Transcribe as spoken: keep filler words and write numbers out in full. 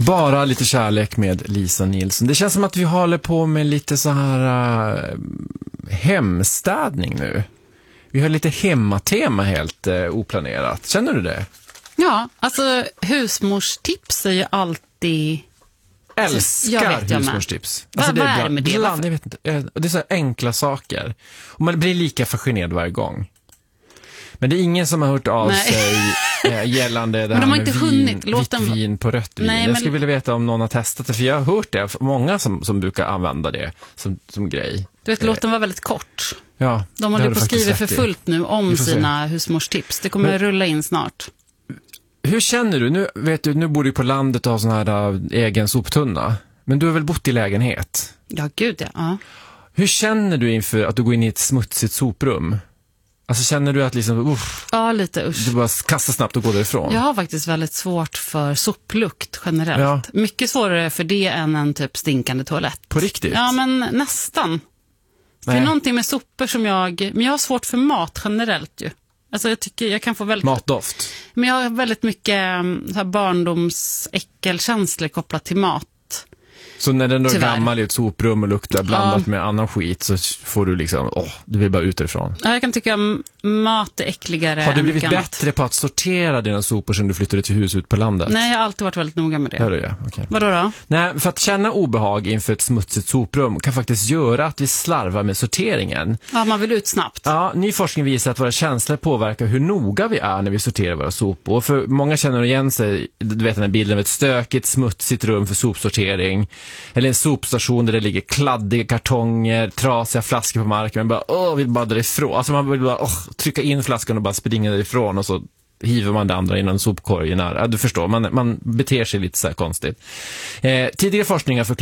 Bara lite kärlek med Lisa Nilsson. Det känns som att vi håller på med lite så här uh, hemstädning nu. Vi har lite hemmatema helt uh, oplanerat. Känner du det? Ja, alltså husmorstips är ju alltid... Älskar husmorstips. Alltså, vad, det är, vad är bra. det med det? Bland, jag vet inte. Det är så enkla saker. Och man blir lika fascinerad varje gång. Men det är ingen som har hört av Nej. sig eh, gällande det här de har med inte vin, hunnit. Låt vitt dem... vin på rött vin. Nej, jag men... skulle vilja veta om någon har testat det, för jag har hört det. Många som, som brukar använda det som, som grej. Du vet, låt den vara väldigt kort. Ja, de håller på att skriva för fullt nu om sina se. husmorstips. Det kommer men... att rulla in snart. Hur känner du? Nu, vet du, nu bor du på landet och har sån här äh, egen soptunna. Men du har väl bott i lägenhet? Ja, gud ja. ja. Hur känner du inför att du går in i ett smutsigt soprum? Alltså känner du att liksom, uff, ja, lite usch. Du bara kastar snabbt och går därifrån? Jag har faktiskt väldigt svårt för soplukt generellt. Ja. Mycket svårare för det än en typ stinkande toalett. På riktigt? Ja, men nästan. Det är någonting med sopor som jag... Men jag har svårt för mat generellt ju. Alltså jag tycker jag kan få väldigt... Matdoft? Men jag har väldigt mycket så här barndomsäckelkänslor kopplat till mat. Så när den då är Tyvärr. gammal i ett soprum och luktar blandat ja. med annan skit, så får du liksom, åh, du vill bara ut ifrån. Ja, jag kan tycka mat är äckligare. Har du blivit än bättre annat. på att sortera dina sopor sen du flyttade till hus ut på landet? Nej, jag har alltid varit väldigt noga med det. Hör du, ja. Okay. Vadå då? Nej, för att känna obehag inför ett smutsigt soprum kan faktiskt göra att vi slarvar med sorteringen. Ja, man vill ut snabbt. Ja, ny forskning visar att våra känslor påverkar hur noga vi är när vi sorterar våra sopor. För många känner igen sig, du vet den här bilden av ett stökigt, smutsigt rum för sopsortering. Eller en sopstation där det ligger kladdiga kartonger, trasiga flaskor på marken. Man bara, åh, vill bara därifrån. Alltså man vill bara, åh, trycka in flaskan och bara springa därifrån och så hiver man det andra innan sopkorgen är. Ja, du förstår, man, man beter sig lite så här konstigt. Eh, tidigare forskningar förklarar